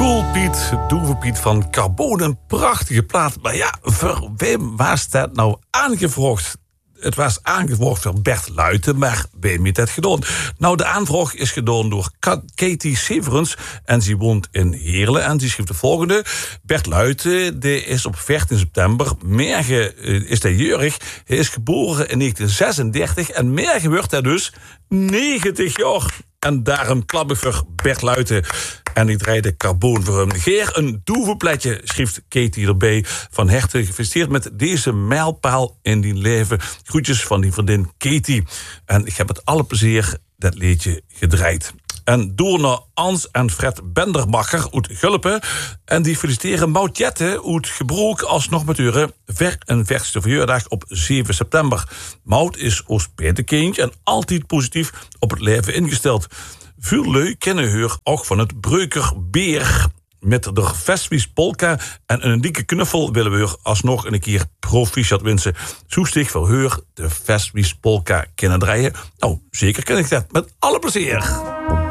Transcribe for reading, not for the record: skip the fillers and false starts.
Cool Piet, Doeve Piet van Carbon, een prachtige plaat. Maar ja, voor wem was dat nou aangevraagd? Het was aangevraagd van Bert Luijten, maar wem heeft dat gedaan? Nou, de aanvraag is gedaan door Katie Severens en ze woont in Heerlen. En ze schreef de volgende. Bert Luijten, die is op 14 september. Morgen is hij jeurig. Hij is geboren in 1936 en morgen wordt hij dus 90 jaar. En daarom klap ik voor Bert Luijten. En ik draaide Carbon voor hem. Geer een doevenpletje, schreef Katie erbij. Van harte gefeliciteerd met deze mijlpaal in die leven. Groetjes van die vriendin Katie. En ik heb met alle plezier dat liedje gedraaid. En door naar Ans en Fred Bendermacher uit Gulpen. En die feliciteren Maud Jette uit Gebroek alsnog met uren ver en verste verjaardag op 7 september. Maud is Oost-Peterkindje en altijd positief op het leven ingesteld. Veel lui kennen haar ook van het Breukerbeer. Met de Vestwies Polka en een dikke knuffel willen we haar alsnog een keer proficiat wensen. Zoestig voor haar de Vestwies Polka kennen draaien. Nou, zeker ken ik dat met alle plezier.